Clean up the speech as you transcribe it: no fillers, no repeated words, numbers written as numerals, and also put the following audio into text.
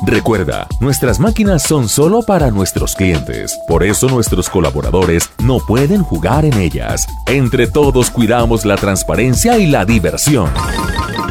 Recuerda, nuestras máquinas son solo para nuestros clientes. Por eso nuestros colaboradores no pueden jugar en ellas. Entre todos cuidamos la transparencia y la diversión.